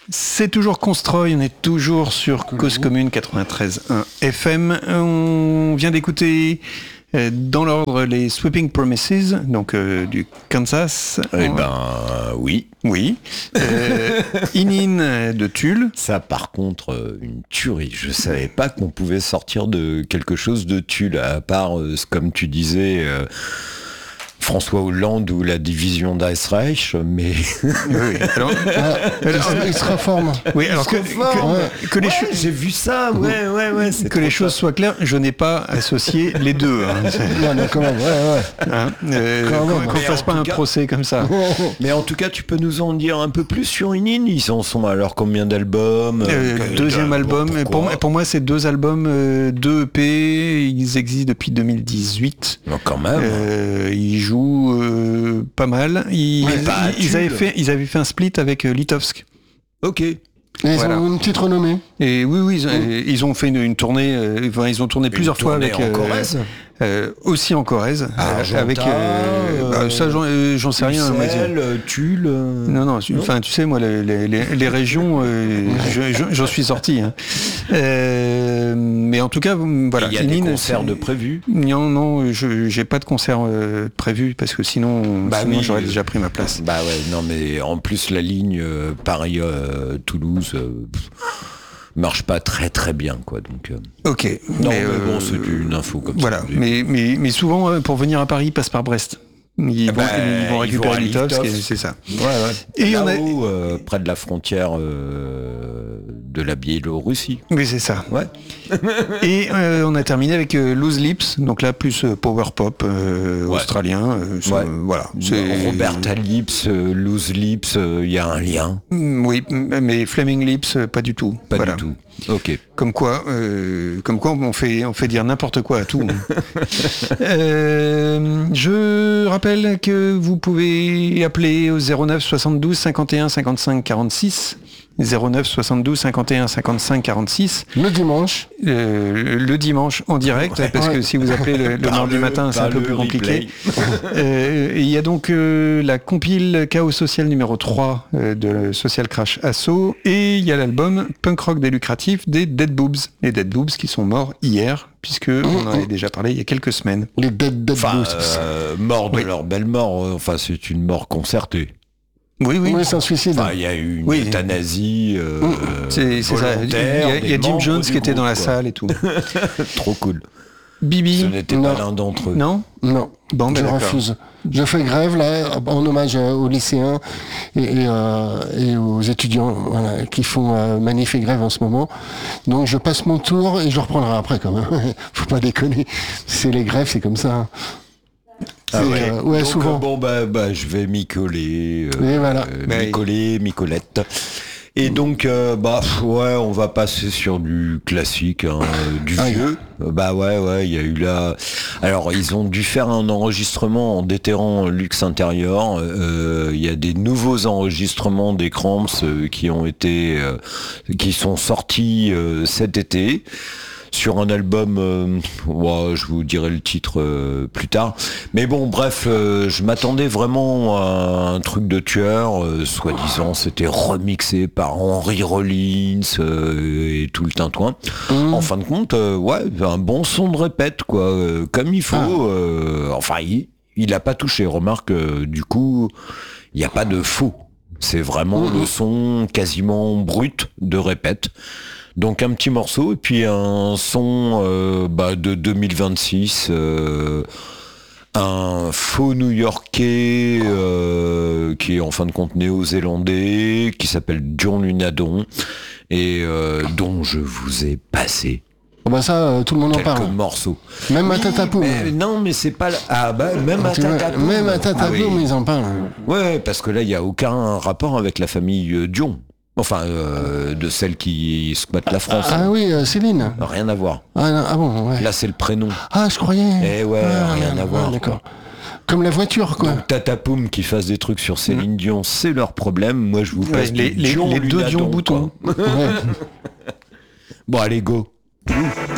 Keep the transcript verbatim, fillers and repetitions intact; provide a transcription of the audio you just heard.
C'est toujours Constroy, on est toujours sur Cause Commune quatre-vingt-treize virgule un F M. On vient d'écouter euh, dans l'ordre les Sweeping Promises, donc euh, du Kansas. Eh ben oui. Oui. Euh, Inin de Tulle. Ça par contre, euh, une tuerie. Je savais pas qu'on pouvait sortir de quelque chose de Tulle, à part, euh, comme tu disais... Euh, François Hollande ou la division d'Ice Reich, mais... Oui, alors, ah, alors, il se reforme. Oui, alors que, que, ouais. que les ouais, cho- j'ai vu ça, ouais, ouais, ouais. C'est que les choses ça. soient claires, je n'ai pas associé les deux. Hein. Non, non, quand même, ouais, ouais. Hein, euh, Quand qu'on même. qu'on fasse pas un cas... procès comme ça. Mais en tout cas, tu peux nous en dire un peu plus sur Inin. Ils en sont alors combien d'albums euh, Deuxième euh, album. Pour moi, pour moi, c'est deux albums, euh, deux E P. Ils existent depuis deux mille dix-huit. Non, quand même. Euh, ils jouent... Euh, pas mal. Ils, ouais, pas ils, ils, avaient fait, ils avaient fait un split avec euh, Litovsk. Ok. Et ils voilà. ont une petite renommée. Et oui, oui, ils, mmh. ils ont fait une, une tournée. Euh, enfin, ils ont tourné une plusieurs fois avec. En euh, Corrèze. Euh, aussi en Corrèze. Ah, euh, avec. Euh, bah, ça, j'en, euh, j'en sais rien. Ussel, Tulle. Euh... Non, non. Enfin, tu sais, moi, les, les, les régions, euh, je, je, j'en suis sorti. Hein. Euh, mais en tout cas, voilà. Il y a Inin, des concerts de prévus. Non, non, je, j'ai pas de concert euh, prévu parce que sinon, bah sinon oui, j'aurais déjà pris ma place. Bah ouais, non, mais en plus la ligne euh, Paris-Toulouse. Euh, marche pas très très bien quoi donc euh... ok non mais, mais euh, bon c'est une info comme voilà ça mais, mais mais souvent euh, pour venir à Paris ils passent par Brest ils, ah vont, bah, ils vont récupérer Litovsk, c'est ça ouais, ouais. et là on a euh, près de la frontière euh, de la Biélorussie oui c'est ça ouais et euh, on a terminé avec euh, Loose Lips donc là plus euh, power pop euh, ouais. australien euh, ouais. euh, voilà c'est... Roberta Lips euh, Loose Lips il euh, y a un lien oui mais Flaming Lips euh, pas du tout pas voilà. du tout ok comme quoi euh, comme quoi on fait on fait dire n'importe quoi à tout euh, je rappelle que vous pouvez appeler au zéro neuf soixante-douze cinquante et un cinquante-cinq quarante-six zéro neuf soixante-douze cinquante et un cinquante-cinq quarante-six le dimanche euh, le dimanche en direct ouais, parce ouais. que si vous appelez le, le mardi matin c'est un peu plus compliqué euh, il y a donc euh, la compile Chaos Social numéro trois euh, de Social Crash Assault et il y a l'album Punk Rock des lucratifs des Dead Boobs les Dead Boobs qui sont morts hier puisque mmh, on en avait déjà parlé il y a quelques semaines les Dead, dead enfin, Boobs euh, morts de oui. leur belle mort enfin c'est une mort concertée. Oui, oui. Oui, c'est un suicide. Enfin, il y a eu une oui. euthanasie. Euh, mmh. C'est, c'est ça. Il y a, il y a Jim Jones qui était dans la quoi. salle et tout. Trop cool. Bibi. Ce n'était non. pas l'un d'entre eux. Non. Non. Bon, ben je d'accord. refuse. Je fais grève là en hommage aux lycéens et, et, euh, et aux étudiants voilà, qui font euh, manif et grève en ce moment. Donc je passe mon tour et je reprendrai après quand même. Faut pas déconner. C'est les grèves, c'est comme ça. Ah ouais, euh, ouais donc, souvent. Euh, bon bah, bah je vais m'y coller, euh, et voilà. euh, m'y coller, m'y collette. Et donc euh, bah ouais, on va passer sur du classique, hein, du ah, vieux. Yeah. Bah ouais ouais, il y a eu là. Alors ils ont dû faire un enregistrement en déterrant luxe intérieur. Il euh, y a des nouveaux enregistrements des Cramps euh, qui ont été, euh, qui sont sortis euh, cet été. Sur un album, euh, ouais, je vous dirai le titre euh, plus tard. Mais bon, bref, euh, je m'attendais vraiment à un truc de tueur. Euh, soi-disant, c'était remixé par Henry Rollins euh, et tout le tintouin. Mmh. En fin de compte, euh, ouais, un bon son de répète, quoi, euh, comme il faut. Ah. Euh, enfin, il, il a pas touché. Remarque, euh, du coup, il n'y a pas de faux. C'est vraiment mmh. le son quasiment brut de répète. Donc un petit morceau et puis un son euh, bah, de deux mille vingt-six, euh, un faux New-Yorkais euh, qui est en fin de compte néo-zélandais, qui s'appelle John Lunadon et euh, dont je vous ai passé. Oh bah ça, euh, tout le monde en quelques parle. Quelques morceaux. Même oui, à Tatapoum. Mais, non, mais c'est pas... La... Ah bah, même à Tatapoum. Même à Tatapoum, ah, oui. ils en parlent. Ouais, parce que là, il n'y a aucun rapport avec la famille euh, Dion. Enfin, euh, de celle qui squatte la France. Ah, ah oui, euh, Céline. Rien à voir. Ah, non, ah bon, ouais. Là, c'est le prénom. Ah, je croyais. Eh ouais, ah, rien ah, à voir. Ah, d'accord. Comme la voiture, quoi. Donc, Tatapoum qui fasse des trucs sur Céline mmh. Dion, c'est leur problème. Moi, je vous passe ouais, les, les, Dion les deux Dion boutons. Ouais. Bon, allez, go. Mmh.